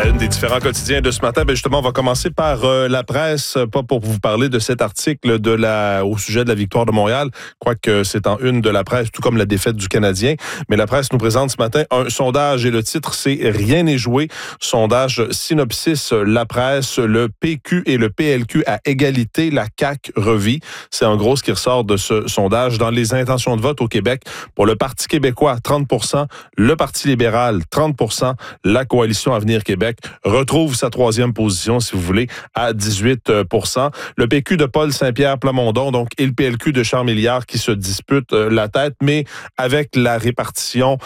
la une des différents quotidiens de ce matin, justement, on va commencer par la presse, pas pour vous parler de cet article au sujet de la victoire de Montréal, quoique c'est en une de la presse, tout comme la défaite du Canadien, mais la presse nous présente ce matin un sondage et le titre, c'est « Rien n'est joué ». Sondage Synopsis, la presse, le PQ et le PLQ à égalité, la CAQ revit. C'est en gros ce qui ressort de ce sondage. Dans les intentions de vote au Québec, pour le Parti québécois, 30%, le Parti libéral, 30%, la Coalition Avenir Québec retrouve sa troisième position, si vous voulez, à 18%. Le PQ de Paul Saint-Pierre Plamondon, donc, et le PLQ de Charles Milliard qui se disputent la tête, mais avec la répartition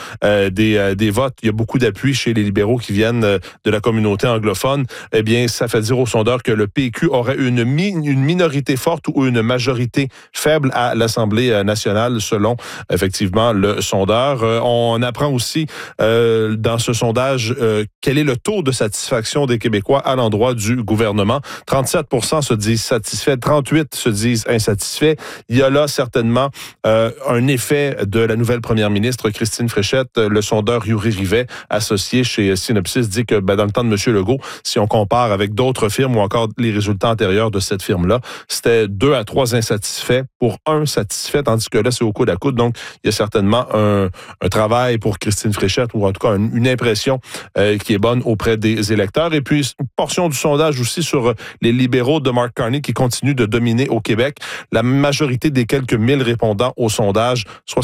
des votes, il y a beaucoup d'appui chez les libéraux qui viennent de la communauté anglophone. Eh bien, ça fait dire aux sondeurs que le PQ aurait une minorité forte ou une majorité faible à l'Assemblée nationale, selon, effectivement, le sondeur. On apprend aussi dans ce sondage quel est le taux de satisfaction des Québécois à l'endroit du gouvernement. 37% se disent satisfaits, 38% se disent insatisfaits. Il y a là certainement un effet de la nouvelle première ministre Christine Fréchette. Le sondeur Yuri Rivet, associé chez Synopsis, dit que dans le temps de M. Legault, si on compare avec d'autres firmes ou encore les résultats antérieurs de cette firme-là, c'était 2 à 3 insatisfaits pour 1 satisfait, tandis que là, c'est au coude à coude. Donc, il y a certainement un travail pour Christine Fréchette, ou en tout cas une impression qui est bonne auprès des électeurs. Et puis, une portion du sondage aussi sur les libéraux de Mark Carney qui continuent de dominer au Québec. La majorité des quelques 1000 répondants au sondage,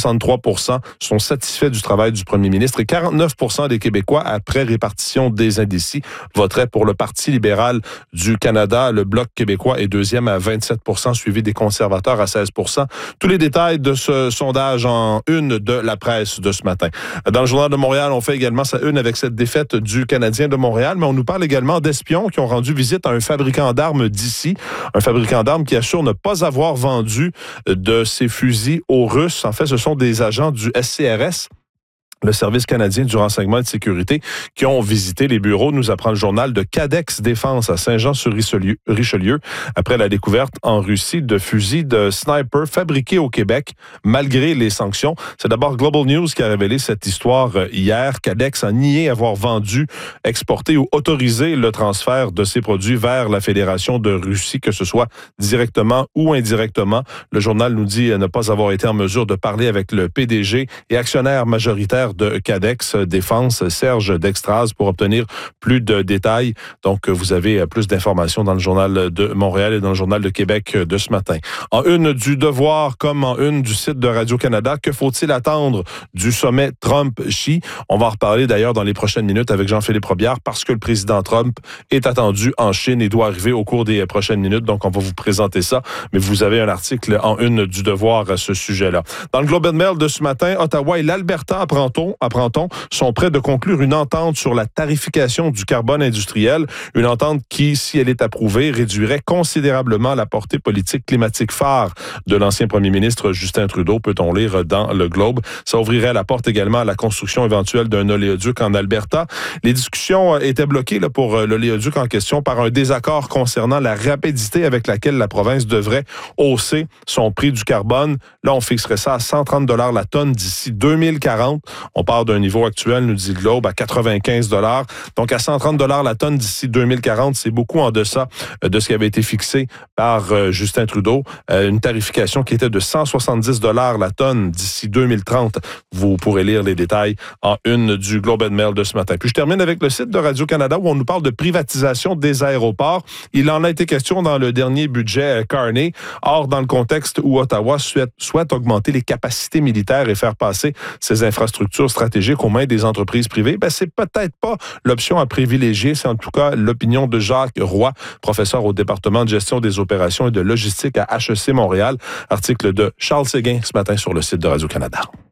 63%, sont satisfaits du travail du premier ministre et 49% des Québécois, après répartition des indécis, voteraient pour le Parti libéral du Canada. Le Bloc québécois est deuxième à 27%, suivi des conservateurs à 16%. Tous les détails de ce sondage en une de la presse de ce matin. Dans le Journal de Montréal, on fait également sa une avec cette défaite du Canadien de Montréal, mais on nous parle également d'espions qui ont rendu visite à un fabricant d'armes d'ici, un fabricant d'armes qui assure ne pas avoir vendu de ses fusils aux Russes. En fait, ce sont des agents du SCRS, le Service canadien du renseignement et de sécurité, qui ont visité les bureaux, nous apprend le journal, de Cadex Défense à Saint-Jean-sur-Richelieu, après la découverte en Russie de fusils de sniper fabriqués au Québec, malgré les sanctions. C'est d'abord Global News qui a révélé cette histoire hier. Cadex a nié avoir vendu, exporté ou autorisé le transfert de ces produits vers la Fédération de Russie, que ce soit directement ou indirectement. Le journal nous dit ne pas avoir été en mesure de parler avec le PDG et actionnaire majoritaire de Cadex Défense, Serge Dextraz, pour obtenir plus de détails. Donc, vous avez plus d'informations dans le Journal de Montréal et dans le Journal de Québec de ce matin. En une du Devoir, comme en une du site de Radio-Canada, que faut-il attendre du sommet Trump-Xi? On va en reparler d'ailleurs dans les prochaines minutes avec Jean-Philippe Robillard, parce que le président Trump est attendu en Chine et doit arriver au cours des prochaines minutes. Donc, on va vous présenter ça. Mais vous avez un article en une du Devoir à ce sujet-là. Dans le Globe and Mail de ce matin, Ottawa et l'Alberta, apprend-on, sont prêts de conclure une entente sur la tarification du carbone industriel. Une entente qui, si elle est approuvée, réduirait considérablement la portée politique climatique phare de l'ancien premier ministre Justin Trudeau, peut-on lire dans le Globe. Ça ouvrirait la porte également à la construction éventuelle d'un oléoduc en Alberta. Les discussions étaient bloquées pour l'oléoduc en question par un désaccord concernant la rapidité avec laquelle la province devrait hausser son prix du carbone. Là, on fixerait ça à 130 $ la tonne d'ici 2040. On part d'un niveau actuel, nous dit le Globe, à 95 $. Donc, à 130 $ la tonne d'ici 2040, c'est beaucoup en deçà de ce qui avait été fixé par Justin Trudeau. Une tarification qui était de 170 $ la tonne d'ici 2030. Vous pourrez lire les détails en une du Globe and Mail de ce matin. Puis je termine avec le site de Radio-Canada où on nous parle de privatisation des aéroports. Il en a été question dans le dernier budget Carney. Or, dans le contexte où Ottawa souhaite augmenter les capacités militaires et faire passer ses infrastructures stratégiques aux mains des entreprises privées, c'est peut-être pas l'option à privilégier. C'est en tout cas l'opinion de Jacques Roy, professeur au département de gestion des opérations et de logistique à HEC Montréal. Article de Charles Séguin ce matin sur le site de Radio-Canada.